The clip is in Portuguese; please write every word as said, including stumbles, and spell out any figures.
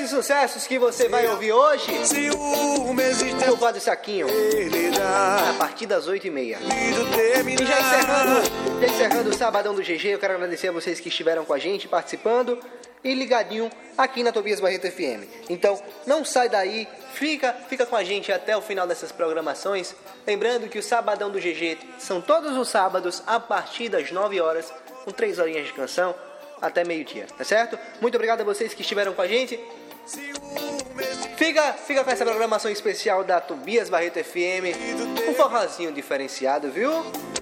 esses sucessos que você vai ouvir hoje no quadro Saquinho, a partir das oito e meia. E já encerrando, já encerrando o Sabadão do G G, eu quero agradecer a vocês que estiveram com a gente, participando e ligadinho aqui na Tobias Barreto F M. Então, não sai daí, fica, fica com a gente até o final dessas programações. Lembrando que o Sabadão do G G são todos os sábados a partir das nove horas, com três horinhas de canção, até meio-dia, tá certo? Muito obrigado a vocês que estiveram com a gente. Fica, fica com essa programação especial da Tobias Barreto F M, um forrozinho diferenciado, viu?